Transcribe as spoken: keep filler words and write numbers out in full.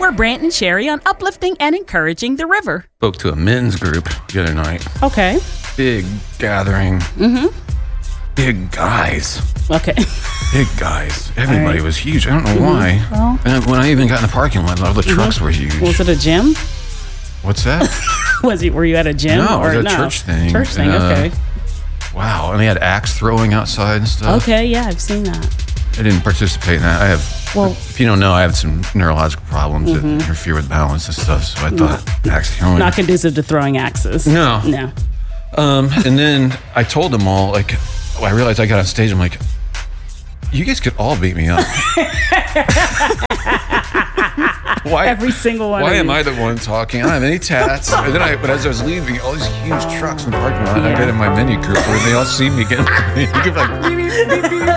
We're Brant and Sherry on uplifting and encouraging the river. Spoke to a men's group the other night. Okay. Big gathering. Mm-hmm. Big guys. Okay. Big guys. Everybody right. was huge. I don't know Mm-hmm. why. Well, and when I even got in the parking lot, all the trucks mm-hmm. were huge. Was it a gym? What's that? Was it? Were you at a gym? No, or it was a no? church thing. Church thing. Uh, Okay. Wow. And they had axe throwing outside and stuff. Okay. Yeah, I've seen that. I didn't participate in that. I have, Well, if you don't know, I have some neurological problems mm-hmm. that interfere with balance and stuff. So I thought axe throwing. Not conducive to throwing axes. No. No. Um, and then I told them all, like, I realized I got on stage. I'm like, you guys could all beat me up. Why? Every single one. Why of am you. I the one talking? I don't have any tats. And then I, but as I was leaving, all these huge trucks in the parking lot, yeah. I get in my mini group where they all see me getting, you could be like, beep, beep, beep, beep.